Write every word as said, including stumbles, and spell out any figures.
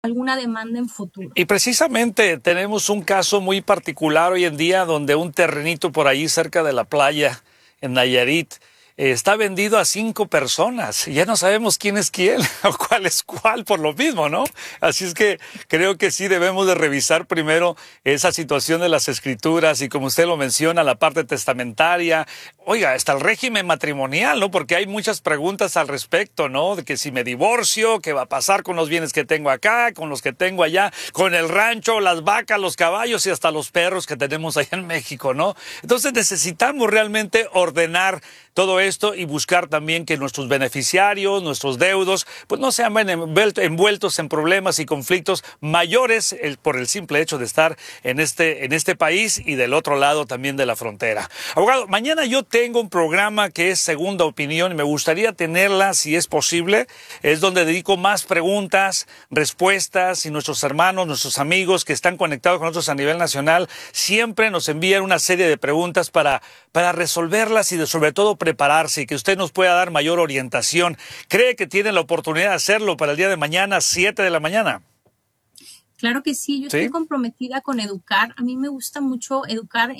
alguna demanda en futuro. Y precisamente tenemos un caso muy particular hoy en día donde un terrenito por ahí cerca de la playa en Nayarit eh, está vendido a cinco personas. Ya no sabemos quién es quién o cuál es cuál por lo mismo, ¿no? Así es que creo que sí debemos de revisar primero esa situación de las escrituras y, como usted lo menciona, la parte testamentaria. Oiga, hasta el régimen matrimonial, ¿no? Porque hay muchas preguntas al respecto, ¿no? De que si me divorcio, ¿qué va a pasar con los bienes que tengo acá, con los que tengo allá, con el rancho, las vacas, los caballos y hasta los perros que tenemos allá en México, ¿no? Entonces necesitamos realmente ordenar todo esto y buscar también que nuestros beneficiarios, nuestros deudos, pues no sean envueltos en problemas y conflictos mayores por el simple hecho de estar en este, en este país y del otro lado también de la frontera. Abogado, mañana yo tengo un programa que es Segunda Opinión y me gustaría tenerla si es posible. Es donde dedico más preguntas, respuestas y nuestros hermanos, nuestros amigos que están conectados con nosotros a nivel nacional siempre nos envían una serie de preguntas para, para resolverlas y de, sobre todo prepararse y que usted nos pueda dar mayor orientación. ¿Cree que tiene la oportunidad de hacerlo para el día de mañana, siete de la mañana? Claro que sí, yo ¿Sí? estoy comprometida con educar. A mí me gusta mucho educar